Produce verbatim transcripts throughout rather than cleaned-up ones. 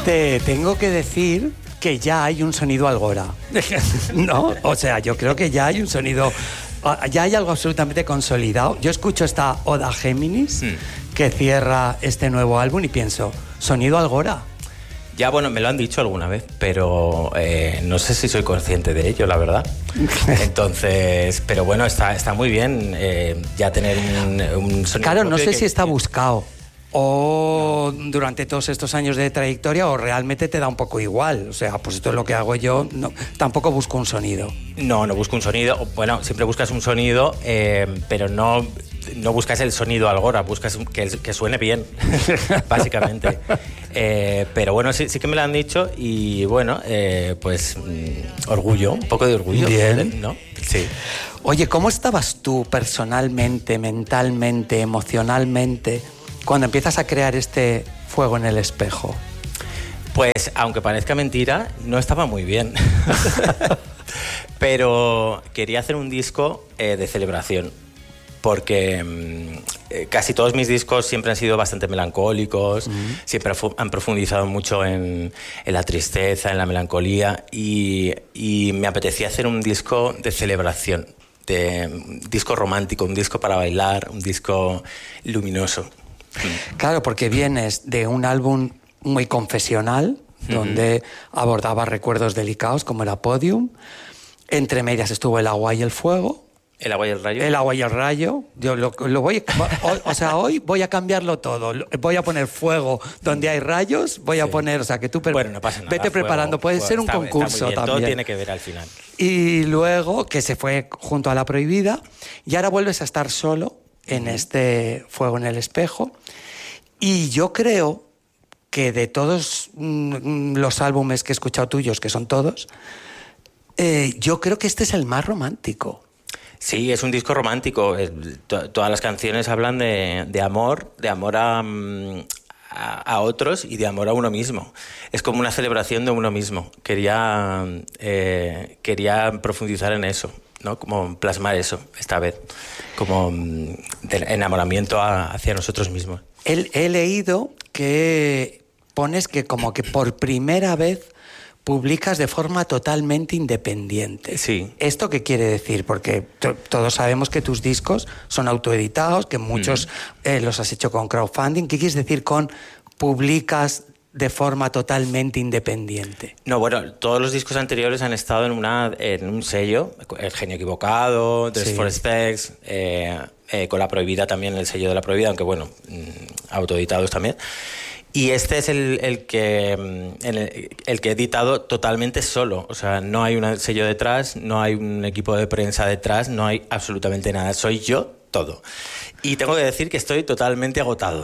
Te tengo que decir que ya hay un sonido Algora, ¿no? O sea, yo creo que ya hay un sonido, ya hay algo absolutamente consolidado. Yo escucho esta Oda Géminis mm. que cierra este nuevo álbum y pienso, sonido Algora. Ya, bueno, me lo han dicho alguna vez, pero eh, no sé si soy consciente de ello, la verdad. Entonces, pero bueno, está, está muy bien eh, ya tener un, un sonido. Claro, no sé que, si está buscado o no. Durante todos estos años de trayectoria o realmente te da un poco igual. O sea, pues esto es lo que hago yo, no, tampoco busco un sonido. No, no busco un sonido. Bueno, siempre buscas un sonido, eh, pero no... No buscas el sonido Algora, buscas que, que suene bien, básicamente. Eh, pero bueno, sí, sí que me lo han dicho y bueno, eh, pues mm, orgullo, un poco de orgullo. Bien. ¿No? Sí. Oye, ¿cómo estabas tú personalmente, mentalmente, emocionalmente, cuando empiezas a crear este fuego en el espejo? Pues, aunque parezca mentira, no estaba muy bien. Pero quería hacer un disco eh, de celebración. Porque eh, casi todos mis discos siempre han sido bastante melancólicos, uh-huh. siempre han profundizado mucho en, en la tristeza, en la melancolía y, y me apetecía hacer un disco de celebración, de, un disco romántico, un disco para bailar, un disco luminoso. Claro, porque vienes de un álbum muy confesional, uh-huh. donde abordaba recuerdos delicados como era Podium, entre medias estuvo El agua y el fuego. ¿El agua y el rayo? El agua y el rayo. Yo lo, lo voy, o, o sea, hoy voy a cambiarlo todo. Voy a poner fuego donde hay rayos. Voy a sí. poner, o sea, que tú pre- bueno, no pasa nada, vete fuego, preparando. Puede fuego, ser un está, concurso está muy bien. también. Todo tiene que ver al final. Y luego que se fue junto a La Prohibida y ahora vuelves a estar solo en uh-huh. este fuego en el espejo. Y yo creo que de todos mm, los álbumes que he escuchado tuyos, que son todos, eh, yo creo que este es el más romántico. Sí, es un disco romántico. Todas las canciones hablan de, de amor, de amor a, a, a otros y de amor a uno mismo. Es como una celebración de uno mismo. Quería, eh, quería profundizar en eso, ¿no? Como plasmar eso esta vez, como de enamoramiento a, hacia nosotros mismos. He, he leído que pones que como que por primera vez publicas de forma totalmente independiente. Sí. ¿Esto qué quiere decir? Porque t- todos sabemos que tus discos son autoeditados, que muchos mm. eh, los has hecho con crowdfunding. ¿Qué quieres decir con publicas de forma totalmente independiente? No, bueno, todos los discos anteriores han estado en, una, en un sello, El Genio Equivocado, Dress sí. for Specs, eh, eh, con La Prohibida también, el sello de La Prohibida, aunque bueno, autoeditados también. Y este es el, el, que, el, el que he editado totalmente solo. O sea, no hay un sello detrás, no hay un equipo de prensa detrás, no hay absolutamente nada. Soy yo todo. Y tengo que decir que estoy totalmente agotado.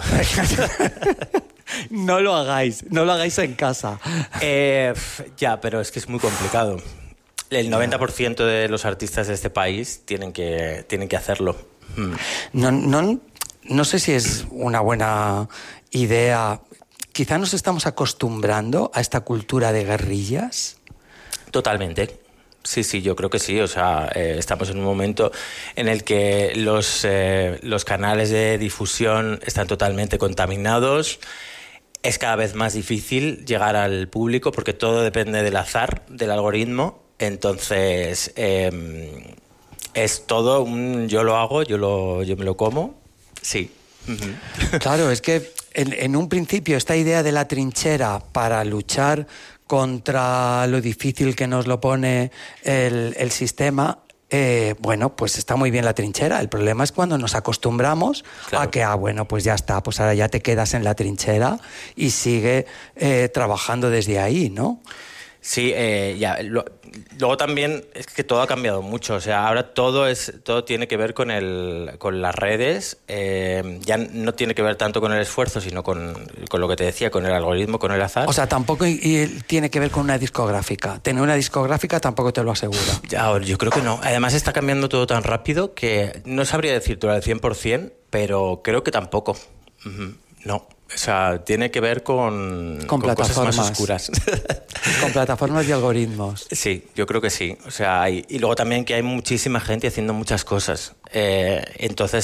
No lo hagáis, no lo hagáis en casa. Eh, ya, pero es que es muy complicado. El noventa por ciento de los artistas de este país tienen que, tienen que hacerlo. Hmm. No, no, no sé si es una buena idea. Quizá nos estamos acostumbrando a esta cultura de guerrillas. Totalmente. Sí, sí, yo creo que sí. O sea, eh, estamos en un momento en el que los, eh, los canales de difusión están totalmente contaminados. Es cada vez más difícil llegar al público porque todo depende del azar, del algoritmo. Entonces, eh, es todo un yo lo hago, yo, lo, yo me lo como. Sí. Uh-huh. Claro, es que en, en un principio esta idea de la trinchera para luchar contra lo difícil que nos lo pone el, el sistema, eh, bueno, pues está muy bien la trinchera. El problema es cuando nos acostumbramos claro. a que, ah, bueno, pues ya está, pues ahora ya te quedas en la trinchera y sigue eh, trabajando desde ahí, ¿no? Sí, eh, ya. Lo, luego también es que todo ha cambiado mucho. O sea, ahora todo es todo tiene que ver con el con las redes. Eh, ya no tiene que ver tanto con el esfuerzo, sino con, con lo que te decía, con el algoritmo, con el azar. O sea, tampoco y, y tiene que ver con una discográfica. Tener una discográfica tampoco te lo asegura. Ya, yo creo que no. Además está cambiando todo tan rápido que no sabría decirte al cien por ciento, pero creo que tampoco. Uh-huh. No. O sea, tiene que ver con, con, con cosas más oscuras. Con plataformas y algoritmos. Sí, yo creo que sí. O sea, hay, y luego también que hay muchísima gente haciendo muchas cosas. Eh, entonces,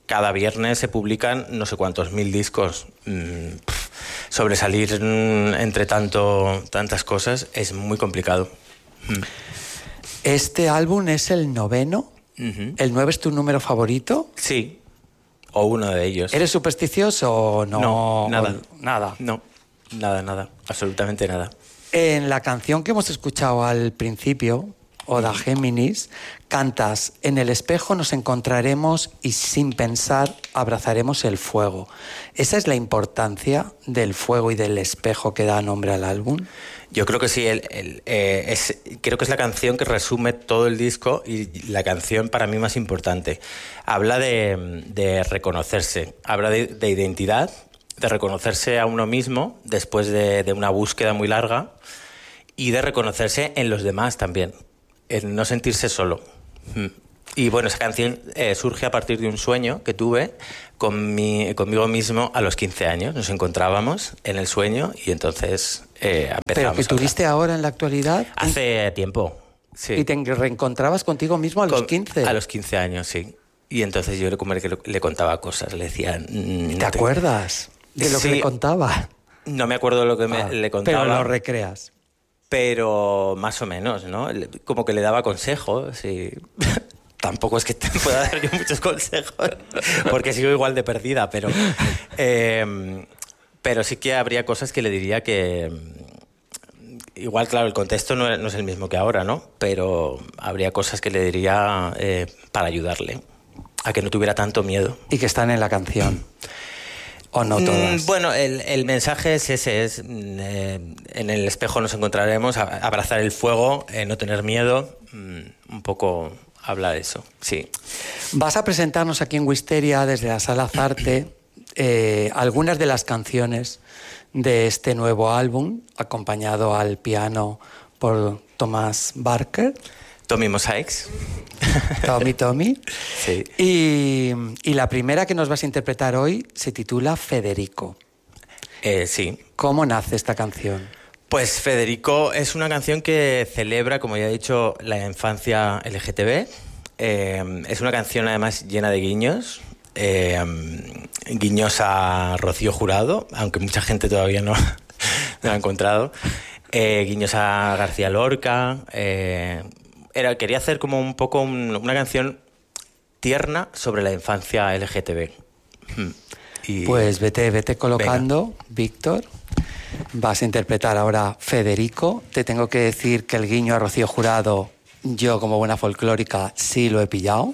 cada viernes se publican no sé cuántos mil discos. Mm, pff, sobresalir mm, entre tanto, tantas cosas es muy complicado. Mm. Este álbum es el noveno. Uh-huh. ¿El nueve es tu número favorito? Sí, o uno de ellos. ¿Eres supersticioso o no? No, nada. O, nada. No, nada, nada, absolutamente nada. En la canción que hemos escuchado al principio, Oda Géminis, cantas: en el espejo nos encontraremos y sin pensar abrazaremos el fuego. ¿Esa es la importancia del fuego y del espejo que da nombre al álbum? Yo creo que sí, el, el, eh, es, creo que es la canción que resume todo el disco y la canción para mí más importante. Habla de, de reconocerse, habla de, de identidad, de reconocerse a uno mismo después de, de una búsqueda muy larga y de reconocerse en los demás también, en no sentirse solo. Y bueno, esa canción eh, surge a partir de un sueño que tuve con mi, conmigo mismo a los quince años. Nos encontrábamos en el sueño y entonces eh, empezamos. ¿Pero que tuviste ahora en la actualidad? Hace tiempo, sí. ¿Y te reencontrabas contigo mismo a los con, quince? A los quince años, sí. Y entonces yo como que le contaba cosas, le decía... Mm, ¿Te acuerdas de lo sí, que le contaba? No me acuerdo de lo que me, ah, le contaba. Pero lo recreas. Pero más o menos, ¿no? Como que le daba consejos y... Tampoco es que te pueda dar yo muchos consejos, porque sigo igual de perdida, pero, eh, pero sí que habría cosas que le diría que... Igual, claro, el contexto no es el mismo que ahora, ¿no? Pero habría cosas que le diría eh, para ayudarle a que no tuviera tanto miedo. Y que están en la canción. ¿O no todas? Mm, bueno, el, el mensaje es ese, es eh, en el espejo nos encontraremos, a, abrazar el fuego, eh, no tener miedo, mm, un poco habla de eso, sí. Vas a presentarnos aquí en Wisteria, desde la Sala Zarte, eh, algunas de las canciones de este nuevo álbum, acompañado al piano por Thomas Barker. Tommy Mosaics. Tommy, Tommy. Sí. Y, y la primera que nos vas a interpretar hoy se titula Federico. Eh, sí. ¿Cómo nace esta canción? Pues Federico es una canción que celebra, como ya he dicho, la infancia L G T B. Eh, es una canción además llena de guiños. Eh, guiños a Rocío Jurado, aunque mucha gente todavía no, no lo ha encontrado. Eh, guiños a García Lorca. Eh, era, quería hacer como un poco un, una canción tierna sobre la infancia L G T B. Y, pues vete, vete colocando, venga. Víctor. Vas a interpretar ahora Federico. Te tengo que decir que el guiño a Rocío Jurado, yo como buena folclórica sí lo he pillado.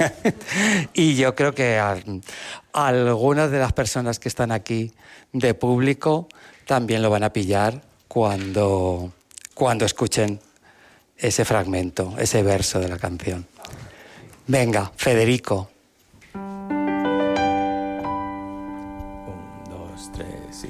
Y yo creo que a, a algunas de las personas que están aquí de público también lo van a pillar cuando, cuando escuchen ese fragmento, ese verso de la canción. Venga, Federico. Un, dos, tres y...